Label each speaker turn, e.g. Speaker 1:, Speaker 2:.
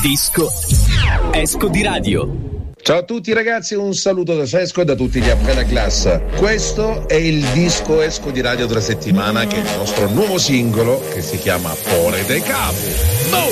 Speaker 1: Disco Esco di Radio.
Speaker 2: Ciao a tutti ragazzi, un saluto da Sesco e da tutti gli appena class. Questo è il Disco Esco di Radio della settimana, che è il nostro nuovo singolo che si chiama Pore de Capo.